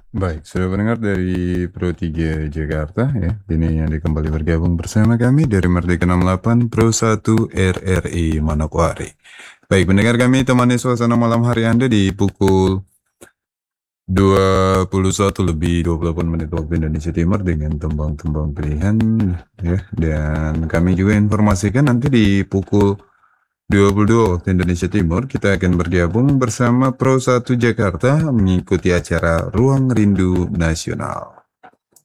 Baik, sudah mendengar dari Pro 3 Jakarta ya. Ini yang kembali bergabung bersama kami dari Merdeka 68 Pro 1 RRI Manokwari. Baik, mendengar kami temani suasana malam hari Anda di pukul 21:28 waktu Indonesia Timur dengan tembang-tembang pilihan ya. Dan kami juga informasikan nanti di pukul 22 waktu Indonesia Timur kita akan bergabung bersama Pro 1 Jakarta mengikuti acara Ruang Rindu Nasional.